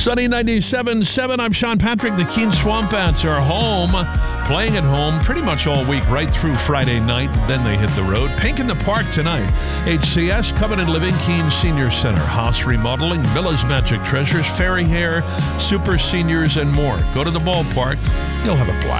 Sunny 97.7. I'm Sean Patrick. The Keene Swamp Bats are home, playing at home pretty much all week, right through Friday night. Then they hit the road. Pink in the Park tonight. HCS, Covenant Living, Keene Senior Center, Haas Remodeling, Miller's Magic Treasures, Fairy Hair, Super Seniors, and more. Go to the ballpark. You'll have a blast.